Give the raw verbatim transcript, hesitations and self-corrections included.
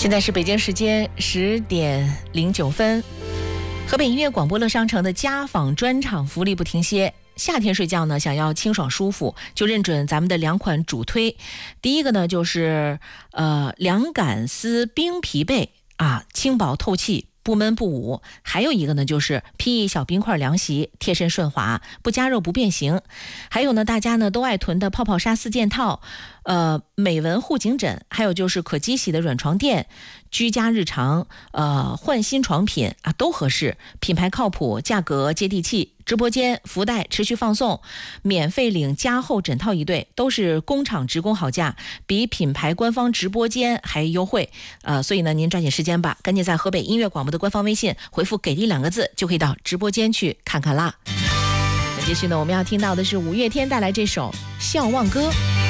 现在是北京时间十点零九分，河北音乐广播乐商城的家访专场福利不停歇。夏天睡觉呢，想要清爽舒服，就认准咱们的两款主推。第一个呢，就是呃凉感丝冰皮被啊，轻薄透气，不闷不捂。还有一个呢，就是披小冰块凉席，贴身顺滑，不加热不变形。还有呢，大家呢都爱囤的泡泡纱四件套，呃美文护颈枕，还有就是可机洗的软床垫，居家日常呃换新床品啊都合适，品牌靠谱，价格接地气。直播间福袋持续放送，免费领加厚枕套一对，都是工厂直供好价，比品牌官方直播间还优惠。呃，所以呢，您抓紧时间吧，赶紧在河北音乐广播的官方微信回复“给力”两个字，就可以到直播间去看看啦。那继续呢，我们要听到的是五月天带来这首《笑忘歌》。